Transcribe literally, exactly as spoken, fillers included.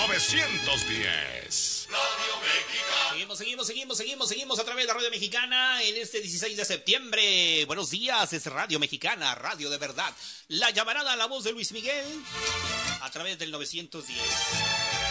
novecientos diez. Radio Mexicana. Seguimos, seguimos, seguimos, seguimos, seguimos a través de la Radio Mexicana en este dieciséis de septiembre. Buenos días, es Radio Mexicana, radio de verdad. La llamarada, la voz de Luis Miguel a través del novecientos diez.